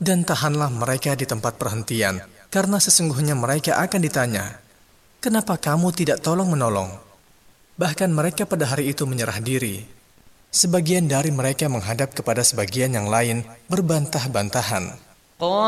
Dan tahanlah mereka di tempat perhentian, karena sesungguhnya mereka akan ditanya, kenapa kamu tidak tolong-menolong? Bahkan mereka pada hari itu menyerah diri. Sebagian dari mereka menghadap kepada sebagian yang lain berbantah-bantahan.